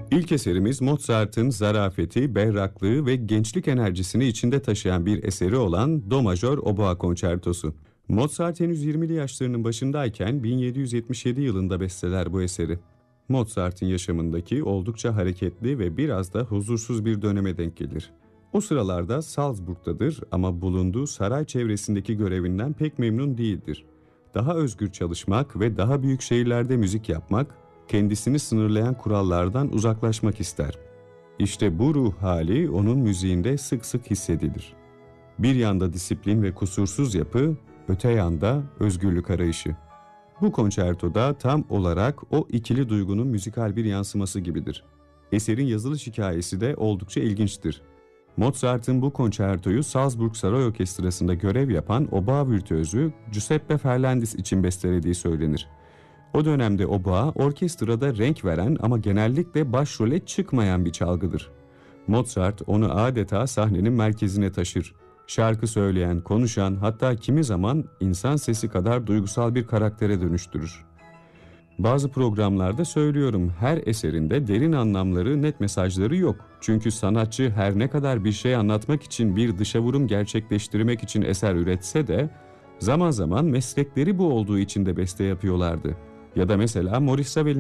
İlk eserimiz Mozart'ın zarafeti, berraklığı ve gençlik enerjisini içinde taşıyan bir eseri olan Do majör oboa konçertosu. Mozart henüz 20'li yaşlarının başındayken 1777 yılında besteler bu eseri. Mozart'ın yaşamındaki oldukça hareketli ve biraz da huzursuz bir döneme denk gelir. O sıralarda Salzburg'dadır ama bulunduğu saray çevresindeki görevinden pek memnun değildir. Daha özgür çalışmak ve daha büyük şehirlerde müzik yapmak, kendisini sınırlayan kurallardan uzaklaşmak ister. İşte bu ruh hali onun müziğinde sık sık hissedilir. Bir yanda disiplin ve kusursuz yapı, öte yanda özgürlük arayışı. Bu konçertoda tam olarak o ikili duygunun müzikal bir yansıması gibidir. Eserin yazılış hikayesi de oldukça ilginçtir. Mozart'ın bu konçertoyu Salzburg Saray Orkestrası'nda görev yapan oboa virtüözü Giuseppe Ferlandis için bestelediği söylenir. O dönemde oboa orkestrada renk veren ama genellikle başrole çıkmayan bir çalgıdır. Mozart onu adeta sahnenin merkezine taşır. Şarkı söyleyen, konuşan, hatta kimi zaman insan sesi kadar duygusal bir karaktere dönüştürür. Bazı programlarda söylüyorum, her eserinde derin anlamları, net mesajları yok. Çünkü sanatçı her ne kadar bir şey anlatmak için bir dışavurum gerçekleştirmek için eser üretse de zaman zaman meslekleri bu olduğu için de beste yapıyorlardı. Ya da mesela Maurice Ravel'in